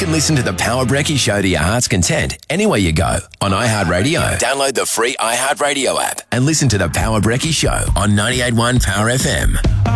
can listen to the Power Brekkie Show to your heart's content anywhere you go on iHeartRadio. Download the free iHeartRadio app and listen to the Power Brekkie Show on 98.1 Power FM.